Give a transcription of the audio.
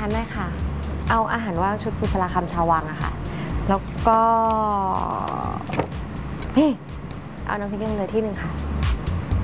ได้ค่ะเอาอาหารว่างชุดกุศลคำชาววังอะค่ะแล้วก็เอาน้ำพริกเกลือที่หนึ่งค่ะ